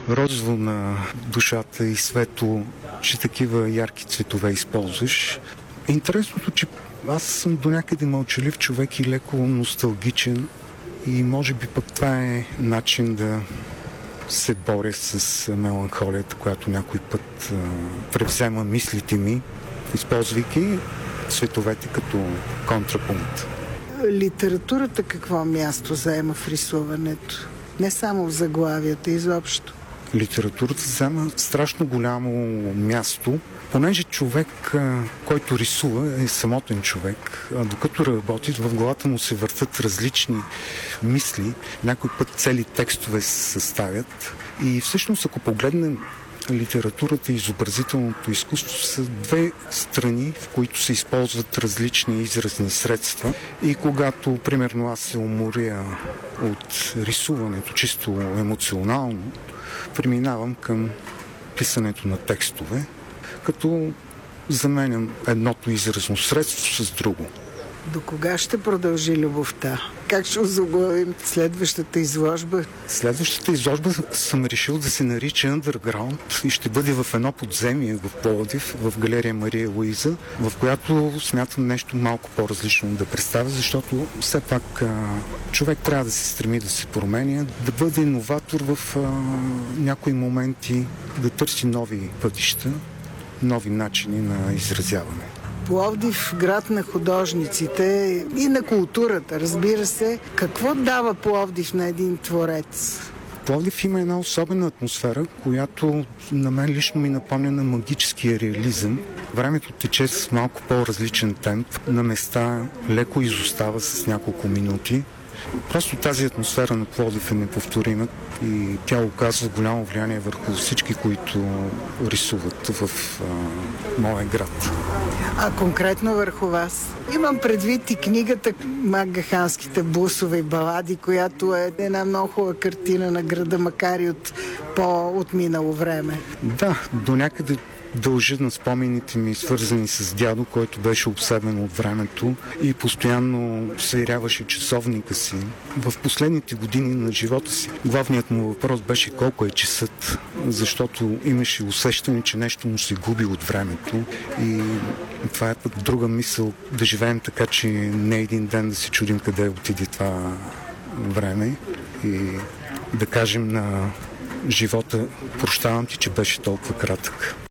розово на душата и светло, че такива ярки цветове използваш. Интересното, че аз съм до някъде мълчалив човек и леко носталгичен и може би пък това е начин да се боря с меланхолията, която някой път превзема мислите ми, използвайки цветовете като контрапункт. Литературата какво място заема в рисуването? Не само в заглавията, изобщо. Литературата взема страшно голямо място, понеже човек, който рисува, е самотен човек, а докато работи, в главата му се въртат различни мисли, някой път цели текстове се съставят. И всъщност, ако погледнем литературата и изобразителното изкуство, са две страни, в които се използват различни изразни средства. И когато, примерно, аз се уморя от рисуването, чисто емоционално, преминавам към писането на текстове, като заменям едното изразно средство с друго. До кога ще продължи любовта? Как ще озаглавим следващата изложба? Следващата изложба съм решил да се нарича Underground и ще бъде в едно подземие в Пловдив, в галерия Мария Луиза, в която смятам нещо малко по-различно да представя, защото все пак човек трябва да се стреми да се променя, да бъде иноватор в някои моменти, да търси нови пътища, нови начини на изразяване. Пловдив, град на художниците и на културата, разбира се. Какво дава Пловдив на един творец? Пловдив има една особена атмосфера, която на мен лично ми напомня на магическия реализъм. Времето тече с малко по-различен темп. На места леко изостава с няколко минути. Просто тази атмосфера на Пловдив е неповторима и тя оказва голямо влияние върху всички, които рисуват в моя град. А конкретно върху вас? Имам предвид и книгата "Магаханските бусове и балади", която е една много хубава картина на града, макар и от по-отминало време. Да, до някъде дължа на спомените ми, свързани с дядо, който беше обсебен от времето и постоянно свиряваше часовника си. В последните години на живота си главният му въпрос беше колко е часът, защото имаше усещане, че нещо му се губи от времето и това е пък друга мисъл, да живеем така, че не един ден да се чудим къде отиде това време и да кажем на живота: прощавам ти, че беше толкова кратък.